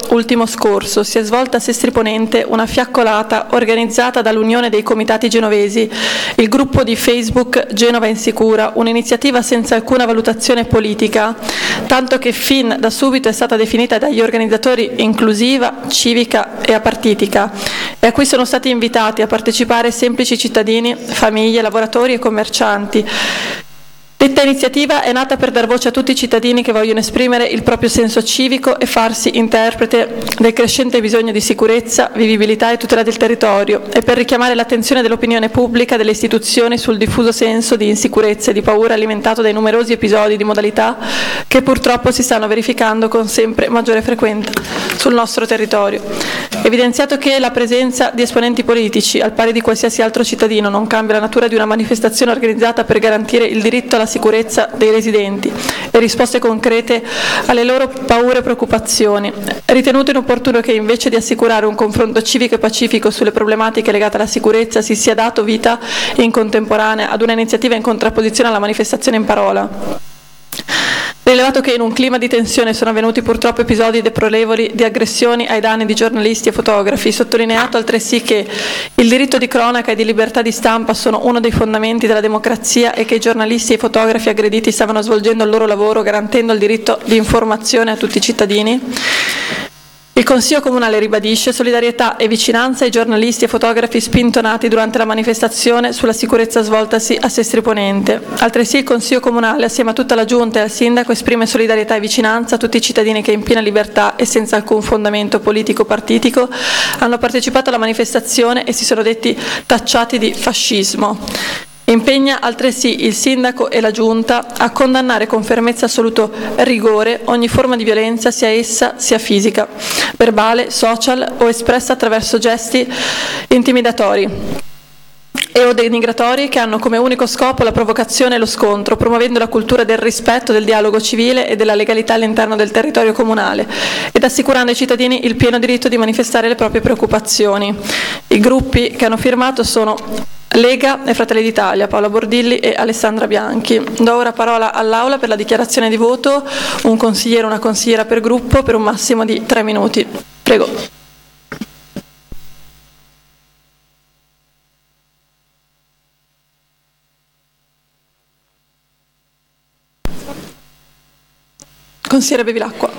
ultimo scorso si è svolta a Sestri Ponente una fiaccolata organizzata dall'Unione dei Comitati Genovesi, il gruppo di Facebook Genova Insicura, un'iniziativa senza alcuna valutazione politica, tanto che fin da subito è stata definita dagli organizzatori inclusiva, civica e apartitica, e a cui sono stati invitati a partecipare semplici cittadini, famiglie, lavoratori e commercianti. Detta iniziativa è nata per dar voce a tutti i cittadini che vogliono esprimere il proprio senso civico e farsi interprete del crescente bisogno di sicurezza, vivibilità e tutela del territorio, e per richiamare l'attenzione dell'opinione pubblica e delle istituzioni sul diffuso senso di insicurezza e di paura alimentato dai numerosi episodi di modalità che purtroppo si stanno verificando con sempre maggiore frequenza sul nostro territorio. Evidenziato che la presenza di esponenti politici, al pari di qualsiasi altro cittadino, non cambia la natura di una manifestazione organizzata per garantire il diritto alla sicurezza dei residenti e risposte concrete alle loro paure e preoccupazioni, ritenuto inopportuno che invece di assicurare un confronto civico e pacifico sulle problematiche legate alla sicurezza si sia dato vita in contemporanea ad una iniziativa in contrapposizione alla manifestazione in parola. Rilevato che in un clima di tensione sono avvenuti purtroppo episodi deplorevoli di aggressioni ai danni di giornalisti e fotografi, sottolineato altresì che il diritto di cronaca e di libertà di stampa sono uno dei fondamenti della democrazia e che i giornalisti e i fotografi aggrediti stavano svolgendo il loro lavoro garantendo il diritto di informazione a tutti i cittadini. Il Consiglio Comunale ribadisce solidarietà e vicinanza ai giornalisti e fotografi spintonati durante la manifestazione sulla sicurezza svoltasi a Sestri Ponente. Altresì il Consiglio Comunale, assieme a tutta la Giunta e al Sindaco, esprime solidarietà e vicinanza a tutti i cittadini che in piena libertà e senza alcun fondamento politico-partitico hanno partecipato alla manifestazione e si sono detti tacciati di fascismo. Impegna altresì il Sindaco e la Giunta a condannare con fermezza e assoluto rigore ogni forma di violenza, sia essa sia fisica, verbale, social o espressa attraverso gesti intimidatori e o denigratori che hanno come unico scopo la provocazione e lo scontro, promuovendo la cultura del rispetto, del dialogo civile e della legalità all'interno del territorio comunale ed assicurando ai cittadini il pieno diritto di manifestare le proprie preoccupazioni. I gruppi che hanno firmato sono Lega e Fratelli d'Italia, Paola Bordilli e Alessandra Bianchi. Do ora parola all'Aula per la dichiarazione di voto, un consigliere o una consigliera per gruppo per un massimo di 3 minuti. Prego. Consigliere Bevilacqua.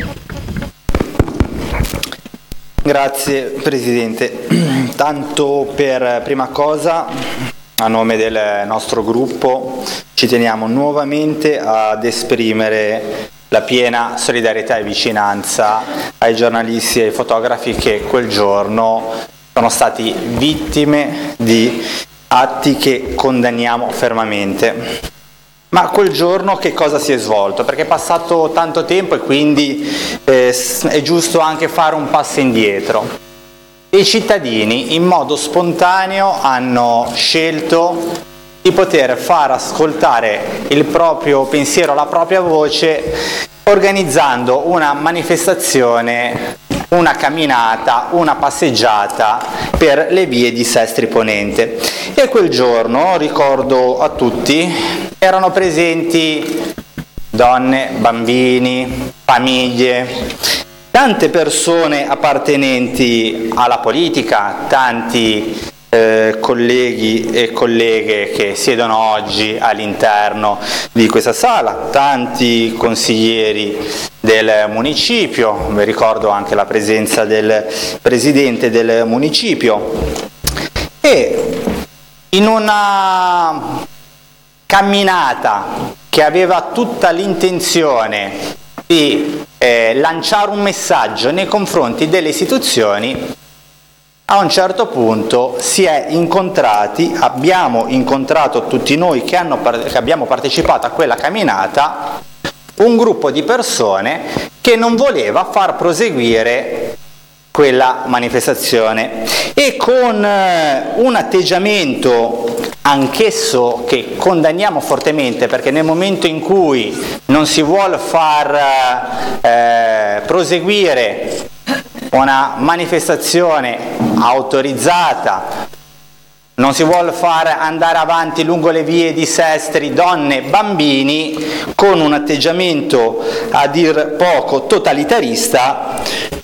Grazie Presidente. Tanto per prima cosa, a nome del nostro gruppo, ci teniamo nuovamente ad esprimere la piena solidarietà e vicinanza ai giornalisti e ai fotografi che quel giorno sono stati vittime di atti che condanniamo fermamente. Ma quel giorno che cosa si è svolto? Perché è passato tanto tempo e quindi è giusto anche fare un passo indietro. I cittadini in modo spontaneo hanno scelto di poter far ascoltare il proprio pensiero, la propria voce, organizzando una manifestazione, una camminata, una passeggiata per le vie di Sestri Ponente. E quel giorno, ricordo a tutti, erano presenti donne, bambini, famiglie, tante persone appartenenti alla politica, tanti colleghi e colleghe che siedono oggi all'interno di questa sala, tanti consiglieri del municipio, vi ricordo anche la presenza del presidente del municipio, e in una camminata che aveva tutta l'intenzione di lanciare un messaggio nei confronti delle istituzioni, a un certo punto abbiamo incontrato tutti noi che abbiamo partecipato a quella camminata, un gruppo di persone che non voleva far proseguire quella manifestazione e con un atteggiamento anch'esso che condanniamo fortemente, perché nel momento in cui non si vuole far proseguire una manifestazione autorizzata, non si vuole far andare avanti lungo le vie di Sestri donne, bambini, con un atteggiamento a dir poco totalitarista,